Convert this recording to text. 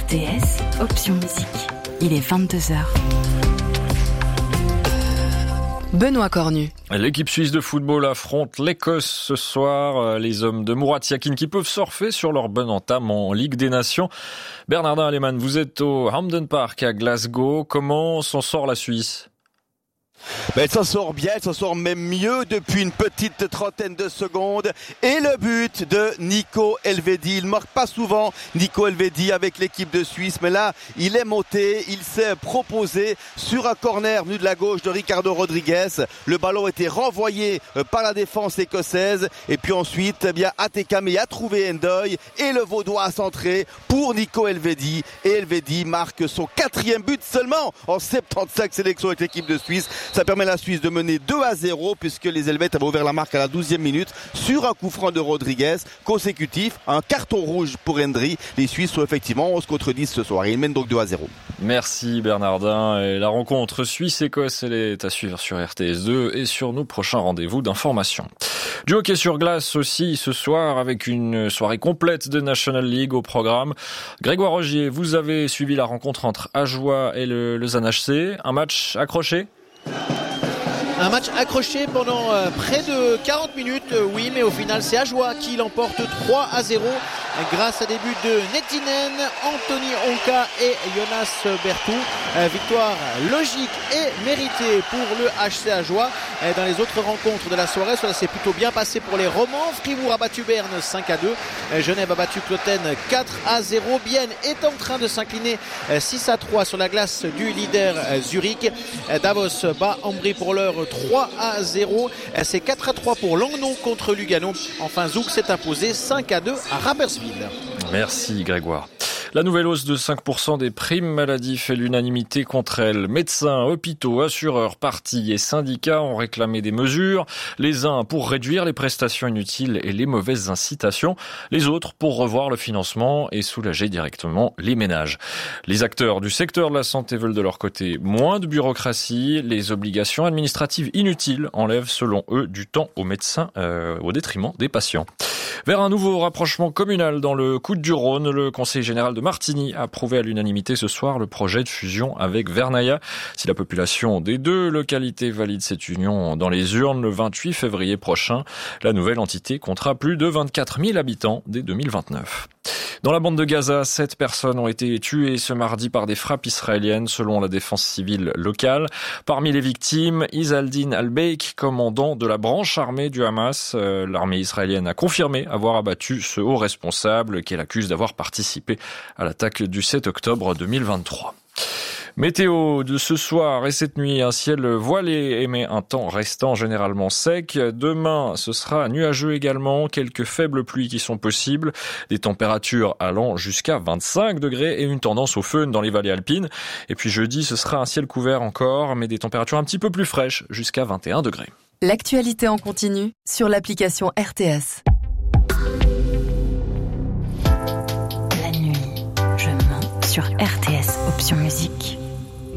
RTS, option musique. Il est 22h. Benoît Cornu. L'équipe suisse de football affronte l'Écosse ce soir. Les hommes de Murat Yakin qui peuvent surfer sur leur bonne entame en Ligue des Nations. Bernardin Alemann, vous êtes au Hampden Park à Glasgow. Comment s'en sort la Suisse ? Elle s'en sort bien, elle s'en sort même mieux depuis une petite trentaine de secondes. Et le but de Nico Elvedi. Il ne marque pas souvent, Nico Elvedi, avec l'équipe de Suisse. Mais là, il est monté, il s'est proposé sur un corner venu de la gauche de Ricardo Rodrigues. Le ballon a été renvoyé par la défense écossaise. Et puis ensuite, Atekame a trouvé Ndoye. Et le Vaudois a centré pour Nico Elvedi. Et Elvedi marque son 4e but seulement en 75 sélections avec l'équipe de Suisse. Ça permet à la Suisse de mener 2-0 puisque les Helvètes avaient ouvert la marque à la 12e minute sur un coup franc de Rodrigues consécutif, un carton rouge pour Hendry. Les Suisses sont effectivement 11 contre 10 ce soir. Ils mènent donc 2-0. Merci Bernardin. Et la rencontre Suisse-Écosse, elle est à suivre sur RTS2 et sur nos prochains rendez-vous d'information. Du hockey sur glace aussi ce soir avec une soirée complète de National League au programme. Grégoire Rogier, vous avez suivi la rencontre entre Ajoie et le Lausanne HC. Un match accroché ? Un match accroché pendant près de 40 minutes, oui, mais au final c'est Ajoie qui l'emporte 3-0 grâce à des buts de Nettinen, Anthony Onka et Jonas Bertou. Victoire logique et méritée pour le HC Ajoie. Dans les autres rencontres de la soirée, cela s'est plutôt bien passé pour les Romans. Fribourg a battu Berne 5-2, Genève a battu Cloten 4-0. Bienne est en train de s'incliner 6-3 sur la glace du leader Zurich. Davos bat Ambry pour l'heure 3-0. C'est 4-3 pour Langnau contre Lugano. Enfin, Zouk s'est imposé 5-2 à Rapperswil. Merci Grégoire. La nouvelle hausse de 5% des primes maladie fait l'unanimité contre elle. Médecins, hôpitaux, assureurs, partis et syndicats ont réclamé des mesures. Les uns pour réduire les prestations inutiles et les mauvaises incitations. Les autres pour revoir le financement et soulager directement les ménages. Les acteurs du secteur de la santé veulent de leur côté moins de bureaucratie. Les obligations administratives inutiles enlèvent selon eux du temps aux médecins au détriment des patients. Vers un nouveau rapprochement communal dans le Coude-du-Rhône, le Conseil général de Martigny a approuvé à l'unanimité ce soir le projet de fusion avec Vernaya. Si la population des deux localités valide cette union dans les urnes le 28 février prochain, la nouvelle entité comptera plus de 24 000 habitants dès 2029. Dans la bande de Gaza, 7 personnes ont été tuées ce mardi par des frappes israéliennes selon la défense civile locale. Parmi les victimes, Izaldin Al-Beik, commandant de la branche armée du Hamas. L'armée israélienne a confirmé avoir abattu ce haut responsable qu'elle accuse d'avoir participé à l'attaque du 7 octobre 2023. Météo de ce soir et cette nuit, un ciel voilé mais un temps restant généralement sec. Demain, ce sera nuageux également, quelques faibles pluies qui sont possibles, des températures allant jusqu'à 25 degrés et une tendance au fön dans les vallées alpines. Et puis jeudi, ce sera un ciel couvert encore, mais des températures un petit peu plus fraîches, jusqu'à 21 degrés. L'actualité en continu sur l'application RTS. La nuit, je mens sur RTS Option Musique.